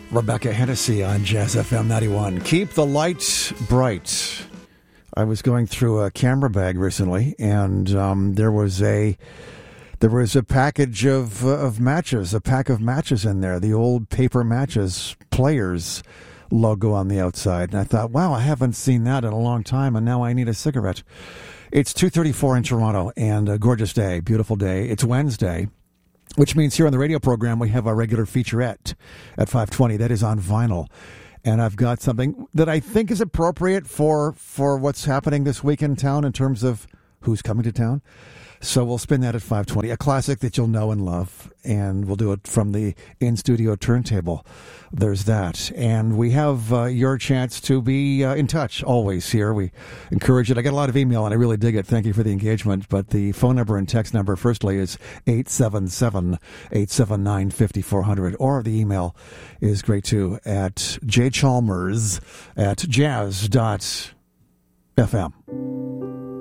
Rebecca Hennessy on Jazz FM 91. Keep the light bright. I was going through a camera bag recently, and there was a package of matches, a pack of matches in there, the old paper matches Players logo on the outside. And I thought, wow, I haven't seen that in a long time, and now I need a cigarette. It's 2:34 in Toronto, and a gorgeous day, beautiful day. It's Wednesday, which means here on the radio program we have our regular featurette at 5:20. That is on vinyl. And I've got something that I think is appropriate for what's happening this week in town in terms of who's coming to town. So we'll spin that at 5:20. A classic that you'll know and love. And we'll do it from the in-studio turntable. There's that. And we have your chance to be in touch always here. We encourage it. I got a lot of email, and I really dig it. Thank you for the engagement. But the phone number and text number, firstly, is 877-879-5400. Or the email is great, too, at jchalmers@jazz.fm.